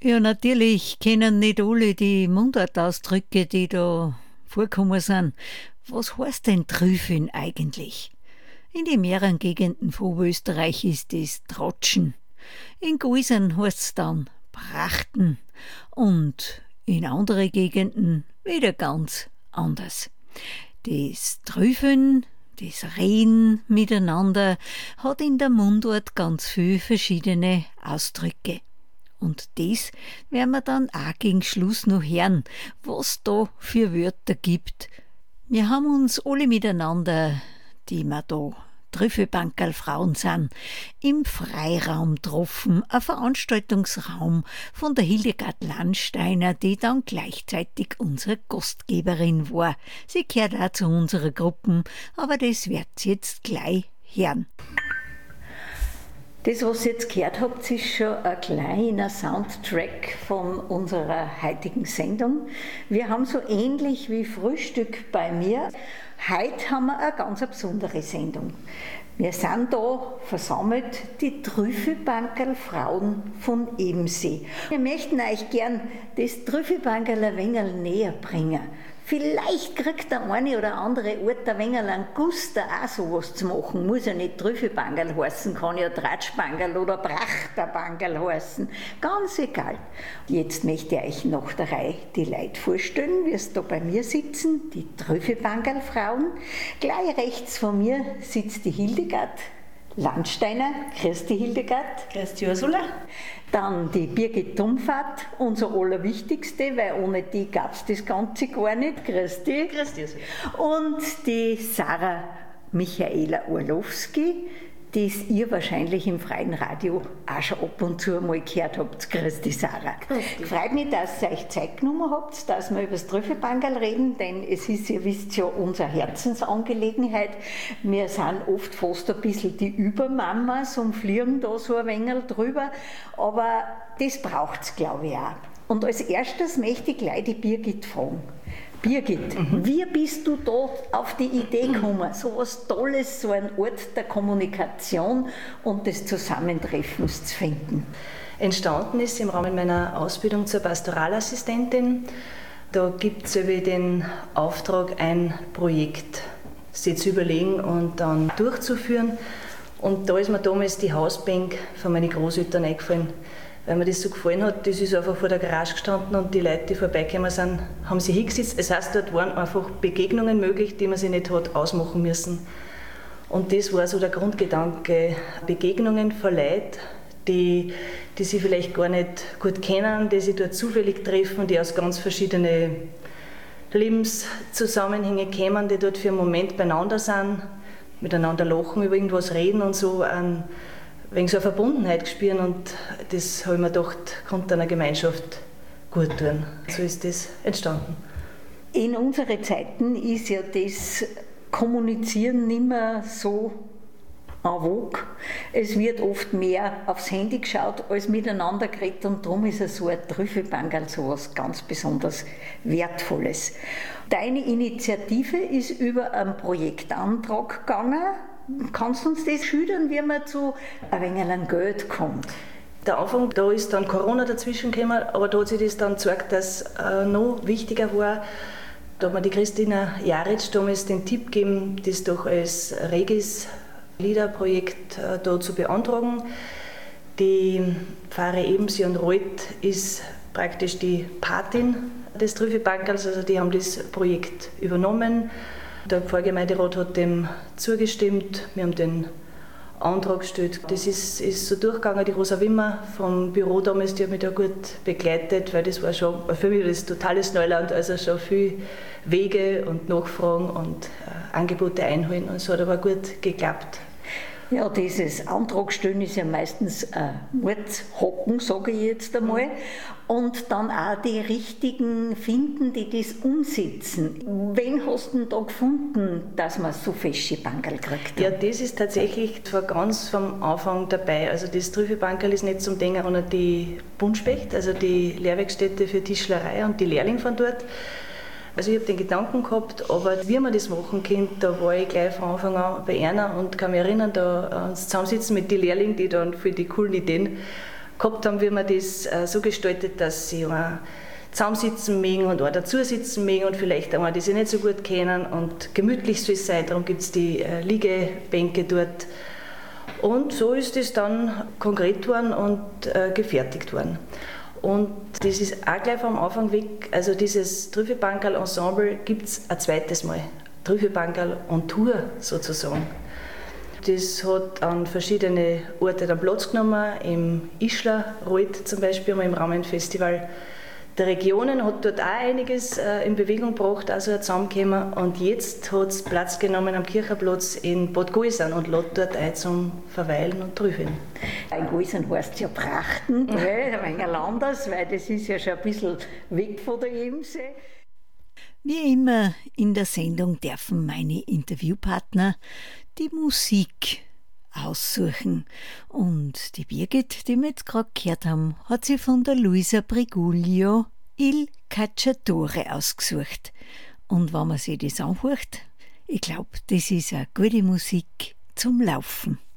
Ja, natürlich kennen nicht alle die Mundartausdrücke, die da vorkommen sind. Was heißt denn Trüffeln eigentlich? In den mehreren Gegenden von Österreich ist es Tratschen. In Geusern heißt es dann Prachten. Und in anderen Gegenden wieder ganz anders. Das Trüffeln, das Reden miteinander hat in der Mundart ganz viele verschiedene Ausdrücke. Und das werden wir dann auch gegen Schluss noch hören, was da für Wörter gibt. Wir haben uns alle miteinander, die wir da Trüffelbankerl Frauen sind, im Freiraum getroffen, ein Veranstaltungsraum von der Hildegard Landsteiner, die dann gleichzeitig unsere Gastgeberin war. Sie gehört auch zu unserer Gruppe, aber das wird sie jetzt gleich hören. Das, was ihr jetzt gehört habt, ist schon ein kleiner Soundtrack von unserer heutigen Sendung. Wir haben so ähnlich wie Frühstück bei mir. Heute haben wir eine ganz besondere Sendung. Wir sind da versammelt, die Trüffelbankerl Frauen von Ebensee. Wir möchten euch gern das Trüffelbankerl ein wenig näher bringen. Vielleicht kriegt der eine oder andere Ort ein wenig einen Guster, auch sowas zu machen. Muss ja nicht Trüffelbankerl heißen, kann ja Tratschbankerl oder Prachterbankerl heißen. Ganz egal. Jetzt möchte ich euch nach der Reihe die Leute vorstellen, wie es da bei mir sitzen, die Trüffelbankerl Frauen. Gleich rechts von mir sitzt die Hildegard Landsteiner. Grüß dich, Hildegard. Grüß dich, Ursula. Dann die Birgit Dumfat, unser Allerwichtigste, weil ohne die gab es das Ganze gar nicht. Grüß dich. Grüß dich, Ursula. Und die Sarah Michaela Orlowski, die ihr wahrscheinlich im freien Radio auch schon ab und zu mal gehört habt. Grüß dich, Sarah. Freut mich, dass ihr euch Zeit genommen habt, dass wir über das Trüffelbankerl reden, denn es ist, ihr wisst ja, unsere Herzensangelegenheit. Wir sind oft fast ein bisschen die Übermamas und fliegen da so ein wenig drüber, aber das braucht es, glaube ich, auch. Und als erstes möchte ich gleich die Birgit fragen. Birgit, wie bist du da auf die Idee gekommen, so was Tolles, so ein Ort der Kommunikation und des Zusammentreffens zu finden? Entstanden ist im Rahmen meiner Ausbildung zur Pastoralassistentin. Da gibt es den Auftrag, ein Projekt sich zu überlegen und dann durchzuführen. Und da ist mir damals die Hausbank von meinen Großeltern eingefallen, weil mir das so gefallen hat. Das ist einfach vor der Garage gestanden und die Leute, die vorbeigekommen sind, haben sich hingesetzt. Das heißt, dort waren einfach Begegnungen möglich, die man sich nicht hat ausmachen müssen. Und das war so der Grundgedanke, Begegnungen von Leuten, die sich vielleicht gar nicht gut kennen, die sich dort zufällig treffen, die aus ganz verschiedenen Lebenszusammenhängen kommen, die dort für einen Moment beieinander sind, miteinander lachen, über irgendwas reden und so wegen so eine Verbundenheit spüren, und das habe ich mir gedacht, konnte einer Gemeinschaft gut tun. So ist das entstanden. In unseren Zeiten ist ja das Kommunizieren nicht mehr so en vogue. Es wird oft mehr aufs Handy geschaut als miteinander geredet, und darum ist so ein Trüffelbankerl so etwas ganz besonders Wertvolles. Deine Initiative ist über einen Projektantrag gegangen. Kannst du uns das schildern, wie man zu ein wenig an Geld kommt? Der Anfang, da ist dann Corona dazwischen gekommen, aber da hat sich das dann gezeigt, dass noch wichtiger war. Da hat mir die Christina Jaritsch damals den Tipp gegeben, das doch als Regis Liederprojekt da zu beantragen. Die Pfarre Ebensee und Reuth ist praktisch die Patin des Trüffelbankerls, also die haben das Projekt übernommen. Der Pfarrgemeinderat hat dem zugestimmt, wir haben den Antrag gestellt. Das ist so durchgegangen. Die Rosa Wimmer vom Büro damals, die hat mich da gut begleitet, weil das war schon für mich das totales Neuland, also schon viele Wege und Nachfragen und Angebote einholen, und es hat aber gut geklappt. Ja, dieses Antragstellen ist ja meistens Mordhocken, sage ich jetzt einmal. Und dann auch die Richtigen finden, die das umsetzen. Wen hast du denn da gefunden, dass man so feste Bankerl kriegt? Ja, das ist tatsächlich ganz vom Anfang dabei. Also das Trüffelbankerl ist nicht zum Denken an die Buntspecht, also die Lehrwerkstätte für Tischlerei und die Lehrlinge von dort. Also ich habe den Gedanken gehabt, aber wie man das machen könnte, da war ich gleich von Anfang an bei einer und kann mich erinnern, da uns zusammensitzen mit den Lehrlingen, die dann für die coolen Ideen gehabt haben, wie wir das so gestaltet, dass sie zusammensitzen mögen und auch dazu sitzen mögen und vielleicht auch die sich nicht so gut kennen und gemütlich soll es sein, darum gibt es die Liegebänke dort. Und so ist es dann konkret worden und gefertigt worden. Und das ist auch gleich vom Anfang weg, also dieses Trüffelbankerl-Ensemble gibt es ein zweites Mal. Trüffelbankerl on Tour sozusagen. Das hat an verschiedene Orte dann Platz genommen, im Ischler-Reuth zum Beispiel, im Rahmenfestival der Regionen, hat dort auch einiges in Bewegung gebracht, also zusammengekommen. Und jetzt hat es Platz genommen am Kircherplatz in Bad Goisern und lädt dort ein zum Verweilen und Trüffeln. In Goisern heißt es ja Prachten, ein wenig anders, weil das ist ja schon ein bisschen weg von der Ebensee. Wie immer in der Sendung dürfen meine Interviewpartner die Musik aussuchen. Und die Birgit, die wir jetzt gerade gehört haben, hat sie von der Luisa Briguglio Il Cacciatore ausgesucht. Und wenn man sich das anhört, ich glaube, das ist eine gute Musik zum Laufen.